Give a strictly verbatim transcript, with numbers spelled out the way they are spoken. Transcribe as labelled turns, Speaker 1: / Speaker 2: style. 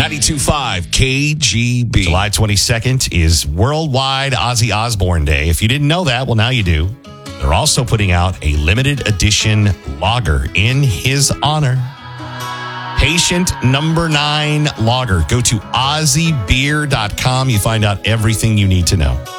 Speaker 1: ninety-two point five K G B.
Speaker 2: July twenty-second is Worldwide Ozzy Osbourne Day. If you didn't know that, well, now you do. They're also putting out a limited edition lager in his honor. Patient Number Nine Lager. Go to ozzy beer dot com. You find out everything you need to know.